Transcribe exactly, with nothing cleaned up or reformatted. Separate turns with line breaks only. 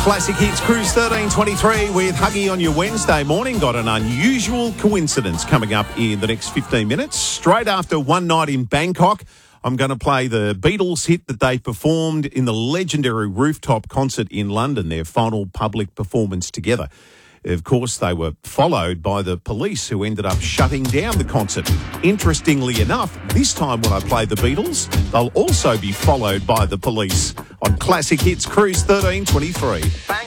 Classic Hits Cruise thirteen twenty-three with Huggy on your Wednesday morning. Got an unusual coincidence coming up in the next fifteen minutes. Straight after One Night in Bangkok, I'm going to play the Beatles hit that they performed in the legendary rooftop concert in London, their final public performance together. Of course, they were followed by the police, who ended up shutting down the concert. Interestingly enough, this time when I play the Beatles, they'll also be followed by the police on Classic Hits Cruise thirteen twenty-three. Bang.